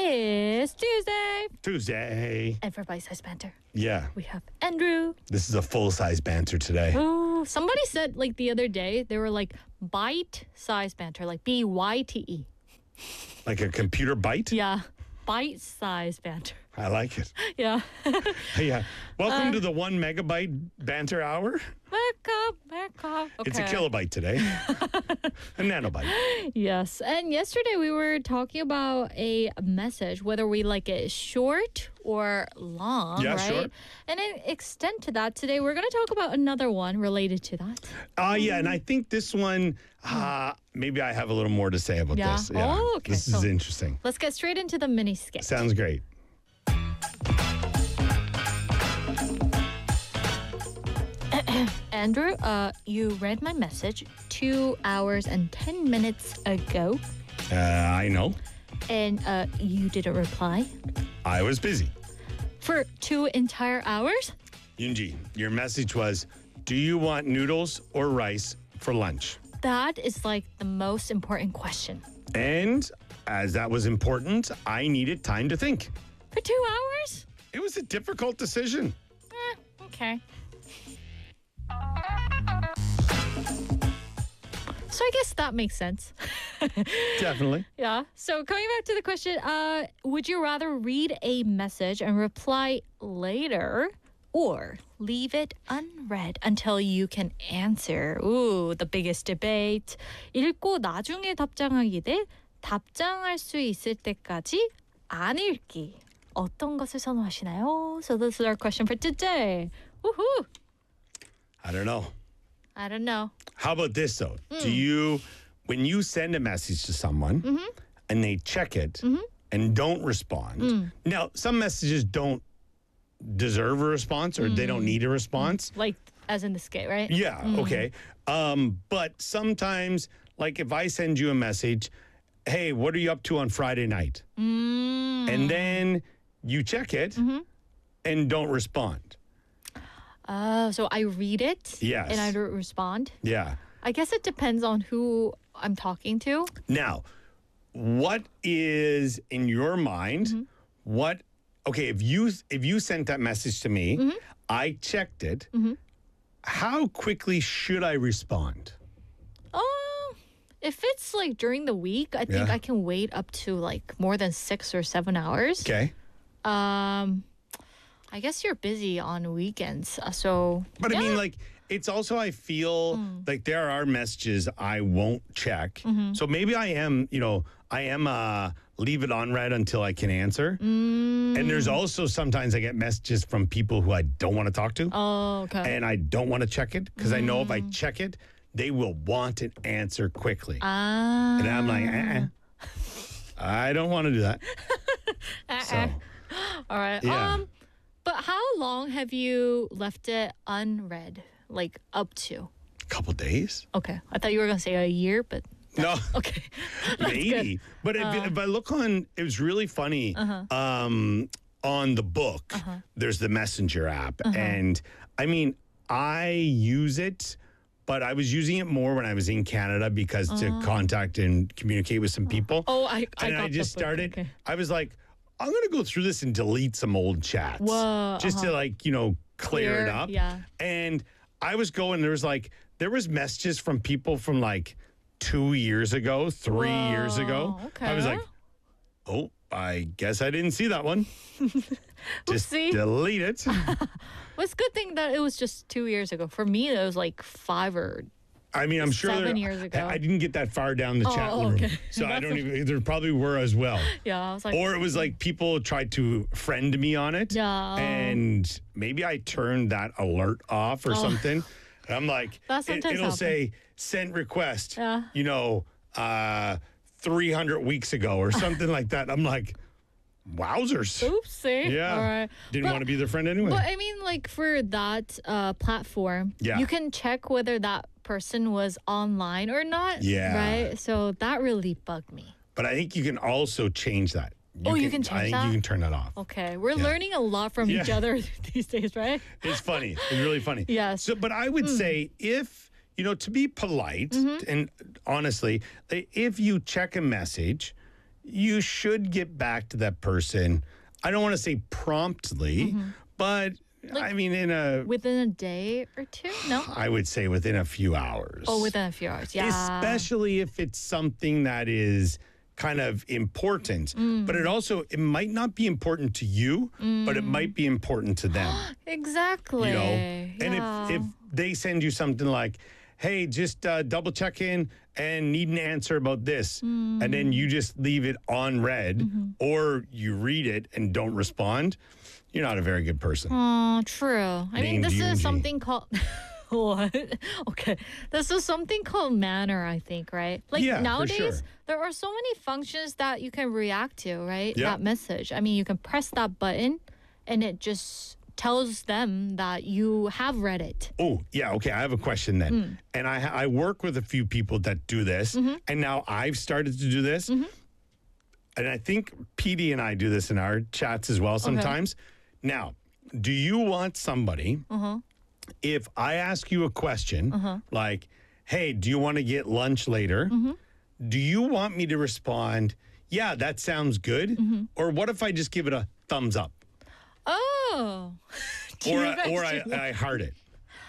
It's Tuesday. Tuesday. And for Bite Size Banter, Yeah. we have Andrew. This is a full-size banter today. Ooh, somebody said like the other day, they were like Bite Size Banter, like BYTE. Like a computer bite? Yeah, Bite Size Banter. I like it. Yeah. Yeah. Welcome to the 1 megabyte banter hour. Back up. Okay. It's a kilobyte today. A nanobyte. Yes. And yesterday we were talking about a message, whether we like it short or long, Yeah, right? sure. And in extent to that, today we're going to talk about another one related to that. Yeah, and I think this one, maybe I have a little more to say about Yeah? this. Oh, okay. This is So- interesting. Let's get straight into the mini skit. Sounds great. Andrew, you read my message 2 hours and 10 minutes ago, I know. and you didn't reply I was busy. for 2 entire hours? Yunji, your message was, do you want noodles or rice for lunch? That is like the most important question. And as that was important, I needed time to think. For 2 hours? It was a difficult decision. Okay. So I guess that makes sense. Definitely. Yeah. So coming back to the question, would you rather read a message and reply later or leave it unread until you can answer? Ooh, the biggest debate. 읽고 나중에 답장하기 대 답장할 수 있을 때까지 안 읽기. 어떤 것을 선호하시나요? So this is our question for today. Woohoo! I don't know. I don't know. How about this, though? Do you, when you send a message to someone and they check it and don't respond, now, some messages don't deserve a response or they don't need a response. Like, as in the skit, right? Yeah, okay. But sometimes, like if I send you a message, hey, what are you up to on Friday night? And then you check it and don't respond. So I read it Yes. and I don't respond. Yeah. I guess it depends on who I'm talking to. Now, what is in your mind? What? Okay, if you sent that message to me, I checked it. How quickly should I respond? If it's like during the week, I think Yeah. I can wait up to like more than 6 or 7 hours. Okay, I guess you're busy on weekends, so. but yeah. I mean, like, it's also I feel like there are messages I won't check. So maybe I am, leave it on read until I can answer. And there's also sometimes I get messages from people who I don't want to talk to. Oh, okay. And I don't want to check it because I know if I check it, they will want an answer quickly. And I'm like, I don't want to do that. So, All right. yeah. But how long have you left it unread? Like up to? A couple days? Okay. I thought you were going to say a year, but No, okay. That's maybe. good. But if I look on, it was really funny. On the book, there's the Messenger app. And I mean, I use it, but I was using it more when I was in Canada because to contact and communicate with some people. Oh, I and got I just the book. started. Okay. I was like, I'm gonna go through this and delete some old chats, Whoa, just to like clear it up. Yeah. And I was going. There was messages from people from like 2 years ago, 3 years ago. Okay. I was like, oh, I guess I didn't see that one. Just Oopsie. delete it. Well, it's a good thing that it was just 2 years ago. For me, it was like 5 or. I mean, I'm sure 7 years ago. I didn't get that far down the chat room, okay. so I don't even. There probably were as well. Yeah, I was like. Or it was like people tried to friend me on it. Yeah. And maybe I turned that alert off or something. And I'm like, That sometimes it'll happens. say sent request, Yeah. 300 weeks ago or something like that. I'm like, wowzers. Oopsie. Yeah. All right. Didn't But- want to be their friend anyway. But I mean, like for that platform, Yeah. you can check whether that person was online or not. Yeah. Right? So that really bugged me. But I think you can also change that. You can I change think that? you can turn that off. Okay. We're learning a lot from each Yeah. other these days, right? It's funny. It's really funny. Yes. So, but I would say if, to be polite and honestly, if you check a message, you should get back to that person. I don't want to say promptly, but I mean within a day or two? No? I would say within a few hours. Oh, within a few hours. Yeah. Especially if it's something that is kind of important. But it might not be important to you, but it might be important to them. Exactly. You know? And if they send you something like, hey, just double check in and need an answer about this. And then you just leave it on read or you read it and don't respond, you're not a very good person. Oh, true. I mean, Named this is Yoonji. something called... What? Okay. This is something called manner, I think, right? Like Yeah, for nowadays, sure. there are so many functions that you can react to, right? Yeah. That message. I mean, you can press that button and it just tells them that you have read it. Oh, yeah. Okay. I have a question then. And I work with a few people that do this. And now I've started to do this. And I think PD and I do this in our chats as well sometimes. Now, do you want somebody, if I ask you a question like, hey, do you want to get lunch later? Do you want me to respond, yeah, that sounds good? Or what if I just give it a thumbs up? Oh. Do Or you guys do that? I heart it.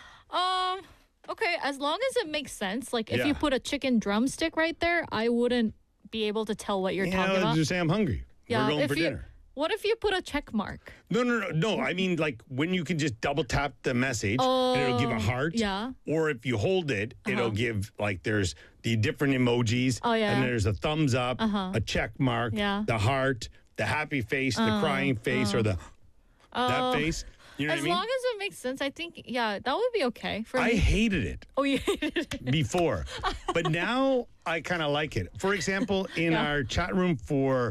Okay, as long as it makes sense. Like if Yeah. you put a chicken drumstick right there, I wouldn't be able to tell what you're talking about. Just say I'm hungry. We're going if for you, dinner. What if you put a check mark? No. I mean, like when you can just double tap the message and it'll give a heart. Yeah. Or if you hold it, it'll give like there's the different emojis. Oh, yeah. And there's a thumbs up, a check mark, Yeah. the heart, the happy face, the crying face, or the that face. You know As what I mean? long as it makes sense, I think, yeah, that would be okay for I me. hated it Oh, you hated it. before, but now I kind of like it. For example, in our chat room for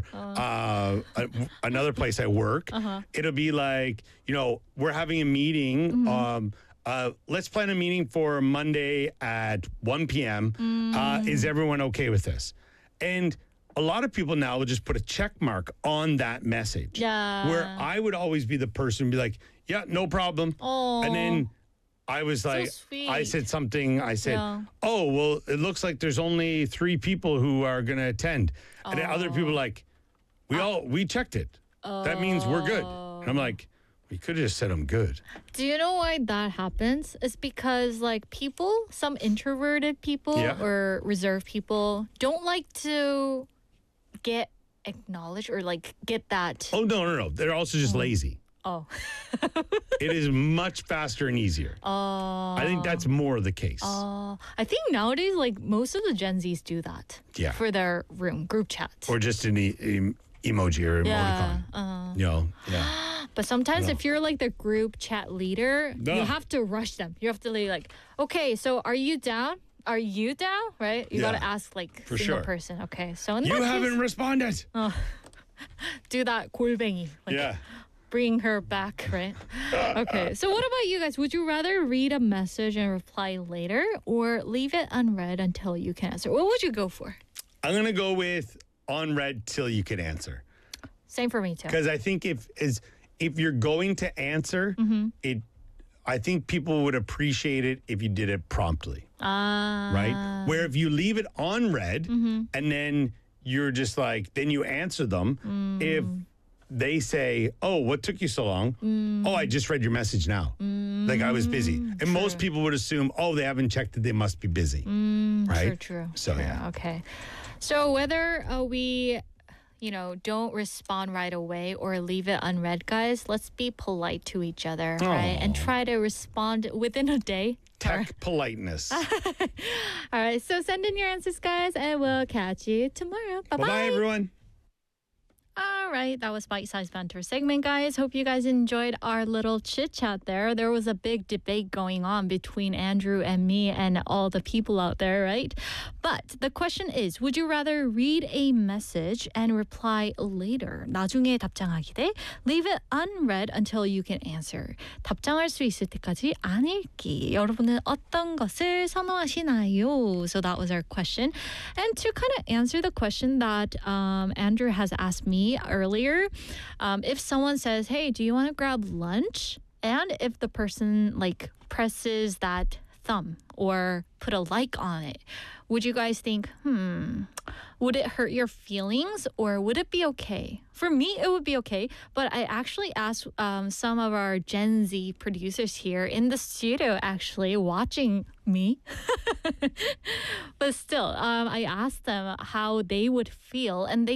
another place I work, it'll be like, we're having a meeting. Let's plan a meeting for Monday at 1 p.m. Is everyone okay with this? And a lot of people now will just put a check mark on that message. Yeah. Where I would always be the person who be like, yeah, no problem. Oh. And then I was like, sweet. I said something. I said, Yeah. oh, well, it looks like there's only 3 people who are going to attend. And then other people are like, we checked it. That means we're good. And I'm like, we could have just said I'm good. Do you know why that happens? It's because like people, some introverted people Yeah. or reserved people don't like to get acknowledged or like get that. Oh, no. They're also just lazy. Oh. It is much faster and easier. I think that's more the case. I think nowadays, like most of the Gen Zs do that. Yeah. For their room group chat. Or just an emoji or Yeah, emoticon. Yeah. But sometimes if you're like the group chat leader, No. you have to rush them. You have to be like, okay, so are you down? Are you down? Right? You Yeah. got to ask like For single sure. person. Okay, so in You that haven't case, responded. do that 골뱅이. Like, Yeah. bring her back, right? Okay. So what about you guys? Would you rather read a message and reply later or leave it unread until you can answer? What would you go for? I'm going to go with on read till you can answer. Same for me too. Because I think if you're going to answer, I think people would appreciate it if you did it promptly, right? Where if you leave it on read and then you're just like, then you answer them. If they say, oh, what took you so long? Oh, I just read your message now. Like I was busy. And most people would assume, oh, they haven't checked it. They must be busy. Right? True. So, True. yeah. Okay. So whether we, don't respond right away or leave it unread, guys, let's be polite to each other, right? And try to respond within a day. Tech politeness. All right. So send in your answers, guys, and we'll catch you tomorrow. Bye-bye. Bye-bye, everyone. All right, that was Bite Size Banter segment, guys. Hope you guys enjoyed our little chit chat there. There was a big debate going on between Andrew and me and all the people out there, right? But the question is, would you rather read a message and reply later? 나중에 답장하기 대 leave it unread until you can answer. 답장할 수 있을 때까지 안 읽기. 여러분은 어떤 것을 선호하시나요? So that was our question. And to kind of answer the question that Andrew has asked me earlier, if someone says, hey, do you want to grab lunch? And if the person like presses that thumb or put a like on it, would you guys think, would it hurt your feelings or would it be okay? For me, it would be okay. But I actually asked some of our Gen Z producers here in the studio, actually watching me. But still, I asked them how they would feel, and they